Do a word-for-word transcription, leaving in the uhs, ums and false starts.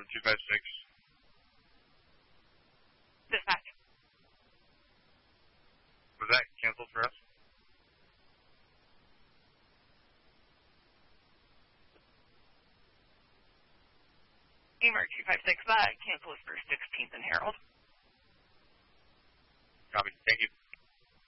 two five six. Dispatch. Was that canceled for us? Gamer two five six, uh, cancel is for sixteenth and Harold. Copy. Thank you.